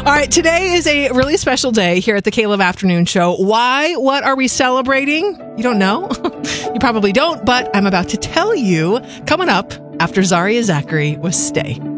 right, today is a really special day here at the Caleb Afternoon Show. Why? What are we celebrating? You don't know? You probably don't, but I'm about to tell you coming up after Zaria Zachary with Stay.